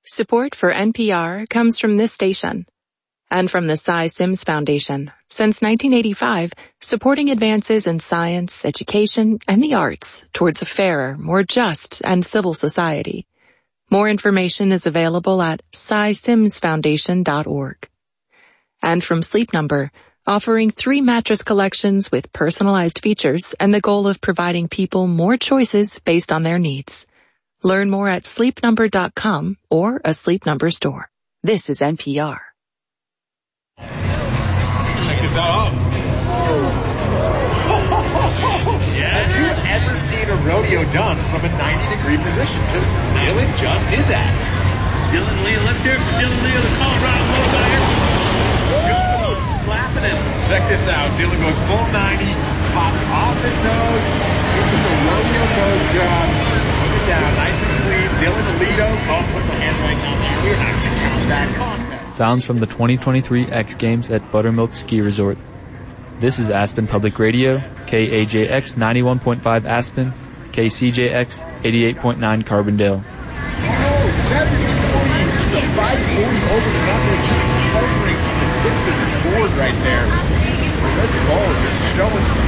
Support for NPR comes from this station and from the Cy Sims Foundation. Since 1985, supporting advances in science, education, and the arts towards a fairer, more just, and civil society. More information is available at cysimsfoundation.org. And from Sleep Number, offering 3 mattress collections with personalized features and the goal of providing people more choices based on their needs. Learn more at sleepnumber.com or a Sleep Number store. This is NPR. Check this out. Yeah. Have you ever seen a rodeo done from a 90-degree position? Because Dylan just did that. Dylan Lee, let's hear it for Dylan Lee of the Colorado Bullfighters. Slapping it. Check this out. Dylan goes full 90, pops off his nose, into the rodeo nose job. Put it down, nice and clean. Dylan Alito. Oh, put the hands right down there. We're not going to count that contest. Sounds from the 2023 X Games at Buttermilk Ski Resort. This is Aspen Public Radio, KAJX 91.5 Aspen, KCJX 88.9 Carbondale. Oh, 720, the 540 over the number, just hovering on the tips of the board right there. Such a ball, just showing